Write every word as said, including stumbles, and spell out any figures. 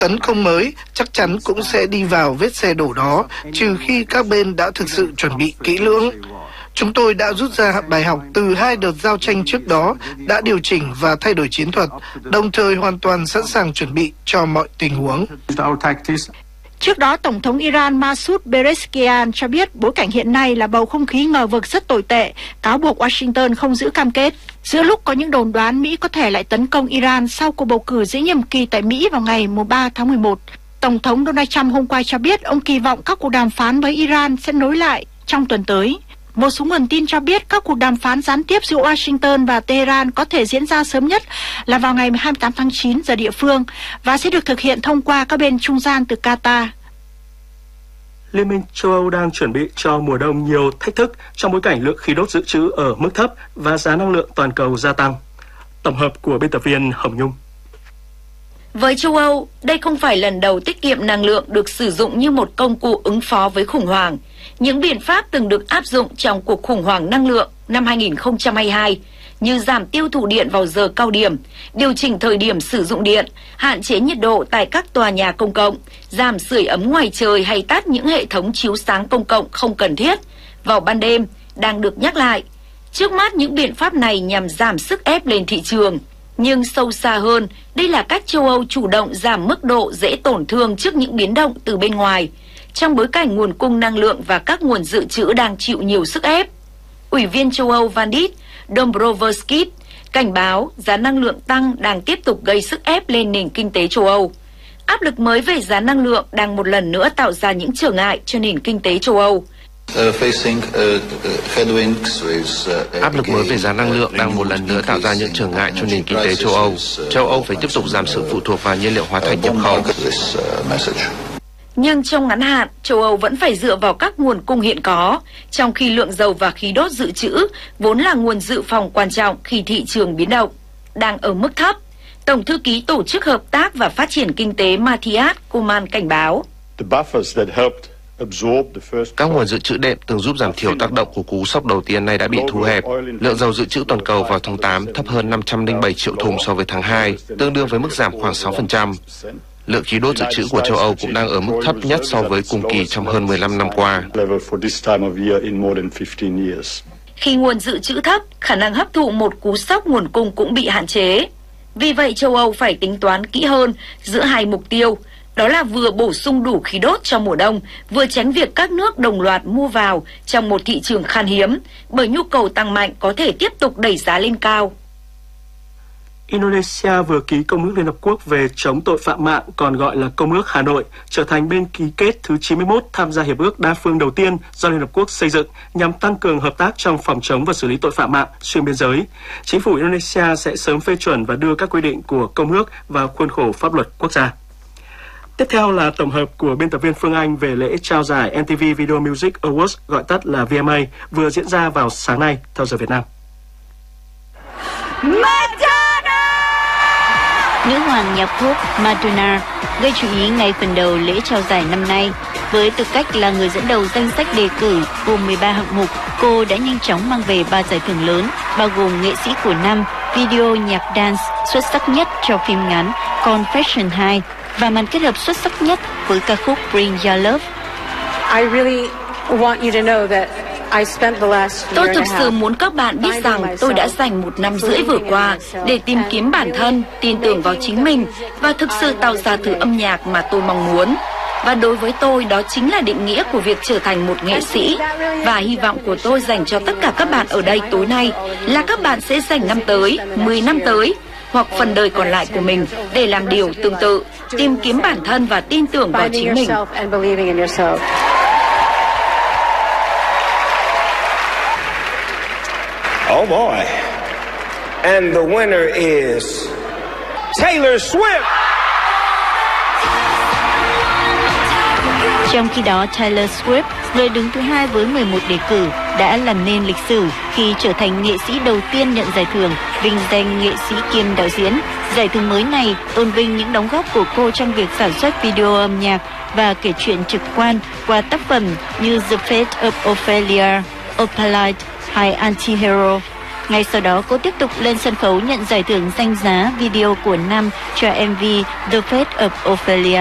Tấn công mới chắc chắn cũng sẽ đi vào vết xe đổ đó, trừ khi các bên đã thực sự chuẩn bị kỹ lưỡng. Chúng tôi đã rút ra bài học từ hai đợt giao tranh trước đó, đã điều chỉnh và thay đổi chiến thuật, đồng thời hoàn toàn sẵn sàng chuẩn bị cho mọi tình huống. Trước đó, Tổng thống Iran Masoud Pezeshkian cho biết bối cảnh hiện nay là bầu không khí ngờ vực rất tồi tệ, cáo buộc Washington không giữ cam kết. Giữa lúc có những đồn đoán Mỹ có thể lại tấn công Iran sau cuộc bầu cử giữa nhiệm kỳ tại Mỹ vào ngày ba tháng mười một, Tổng thống Donald Trump hôm qua cho biết ông kỳ vọng các cuộc đàm phán với Iran sẽ nối lại trong tuần tới. Một số nguồn tin cho biết các cuộc đàm phán gián tiếp giữa Washington và Tehran có thể diễn ra sớm nhất là vào ngày hai mươi tám tháng chín giờ địa phương và sẽ được thực hiện thông qua các bên trung gian từ Qatar. Liên minh châu Âu đang chuẩn bị cho mùa đông nhiều thách thức trong bối cảnh lượng khí đốt dự trữ ở mức thấp và giá năng lượng toàn cầu gia tăng. Tổng hợp của biên tập viên Hồng Nhung. Với châu Âu, đây không phải lần đầu tiết kiệm năng lượng được sử dụng như một công cụ ứng phó với khủng hoảng. Những biện pháp từng được áp dụng trong cuộc khủng hoảng năng lượng năm hai nghìn không trăm hai mươi hai, như giảm tiêu thụ điện vào giờ cao điểm, điều chỉnh thời điểm sử dụng điện, hạn chế nhiệt độ tại các tòa nhà công cộng, giảm sưởi ấm ngoài trời hay tắt những hệ thống chiếu sáng công cộng không cần thiết vào ban đêm, đang được nhắc lại. Trước mắt, những biện pháp này nhằm giảm sức ép lên thị trường. Nhưng sâu xa hơn, đây là cách châu Âu chủ động giảm mức độ dễ tổn thương trước những biến động từ bên ngoài, trong bối cảnh nguồn cung năng lượng và các nguồn dự trữ đang chịu nhiều sức ép. Ủy viên châu Âu Valdis Dombrovskis cảnh báo giá năng lượng tăng đang tiếp tục gây sức ép lên nền kinh tế châu Âu. Áp lực mới về giá năng lượng đang một lần nữa tạo ra những trở ngại cho nền kinh tế châu Âu. Áp lực mới về giá năng lượng đang một lần nữa tạo ra những trở ngại cho nền kinh tế châu Âu. Châu Âu phải tiếp tục giảm sự phụ thuộc vào nhiên liệu hóa thạch nhập khẩu. Nhưng trong ngắn hạn, châu Âu vẫn phải dựa vào các nguồn cung hiện có, trong khi lượng dầu và khí đốt dự trữ, vốn là nguồn dự phòng quan trọng khi thị trường biến động, đang ở mức thấp. Tổng thư ký Tổ chức Hợp tác và Phát triển Kinh tế Matthias Kuman cảnh báo. Các nguồn dự trữ đệm từng giúp giảm thiểu tác động của cú sốc đầu tiên nay đã bị thu hẹp. Lượng dầu dự trữ toàn cầu vào tháng tám thấp hơn năm trăm lẻ bảy triệu thùng so với tháng hai, tương đương với mức giảm khoảng sáu phần trăm. Lượng khí đốt dự trữ của châu Âu cũng đang ở mức thấp nhất so với cùng kỳ trong hơn mười lăm năm qua. Khi nguồn dự trữ thấp, khả năng hấp thụ một cú sốc nguồn cung cũng bị hạn chế. Vì vậy, châu Âu phải tính toán kỹ hơn giữa hai mục tiêu, đó là vừa bổ sung đủ khí đốt cho mùa đông, vừa tránh việc các nước đồng loạt mua vào trong một thị trường khan hiếm, bởi nhu cầu tăng mạnh có thể tiếp tục đẩy giá lên cao. Indonesia vừa ký Công ước Liên Hợp Quốc về chống tội phạm mạng, còn gọi là Công ước Hà Nội, trở thành bên ký kết thứ chín mươi mốt tham gia hiệp ước đa phương đầu tiên do Liên Hợp Quốc xây dựng nhằm tăng cường hợp tác trong phòng chống và xử lý tội phạm mạng xuyên biên giới. Chính phủ Indonesia sẽ sớm phê chuẩn và đưa các quy định của Công ước vào khuôn khổ pháp luật quốc gia. Tiếp theo là tổng hợp của biên tập viên Phương Anh về lễ trao giải em tê vê Video Music Awards, gọi tắt là vê em a, vừa diễn ra vào sáng nay theo giờ Việt Nam. Nữ hoàng nhạc pop Madonna gây chú ý ngay phần đầu lễ trao giải năm nay. Với tư cách là người dẫn đầu danh sách đề cử gồm mười ba hạng mục, cô đã nhanh chóng mang về ba giải thưởng lớn, bao gồm nghệ sĩ của năm, video nhạc dance xuất sắc nhất cho phim ngắn Confession hai và màn kết hợp xuất sắc nhất với ca khúc Bring Your Love. I really want you to know that Tôi thực sự muốn các bạn biết rằng tôi đã dành một năm rưỡi vừa qua để tìm kiếm bản thân, tin tưởng vào chính mình và thực sự tạo ra thứ âm nhạc mà tôi mong muốn. Và đối với tôi, đó chính là định nghĩa của việc trở thành một nghệ sĩ. Và hy vọng của tôi dành cho tất cả các bạn ở đây tối nay là các bạn sẽ dành năm tới, mười năm tới, hoặc phần đời còn lại của mình để làm điều tương tự, tìm kiếm bản thân và tin tưởng vào chính mình. Oh boy. And the winner is Taylor Swift. Trong khi đó, Taylor Swift, người đứng thứ hai với mười một đề cử, đã làm nên lịch sử khi trở thành nghệ sĩ đầu tiên nhận giải thưởng vinh danh nghệ sĩ kiêm đạo diễn. Giải thưởng mới này tôn vinh những đóng góp của cô trong việc sản xuất video âm nhạc và kể chuyện trực quan qua tác phẩm như The Fate of Ophelia, Opalite hay Anti-Hero. Ngay sau đó, cô tiếp tục lên sân khấu nhận giải thưởng danh giá video của năm cho em vê The Fate of Ophelia.